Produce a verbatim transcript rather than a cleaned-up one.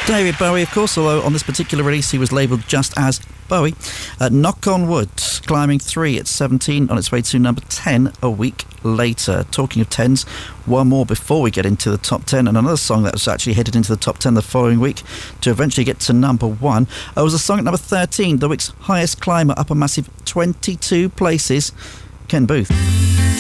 David Bowie, of course, although on this particular release he was labelled just as Bowie. Uh, Knock on Wood, climbing three at seventeen, on its way to number ten a week later. Talking of tens, one more before we get into the top ten, and another song that was actually headed into the top ten the following week to eventually get to number one. It was a song at number thirteen, the week's highest climber, up a massive twenty-two places. Ken Booth.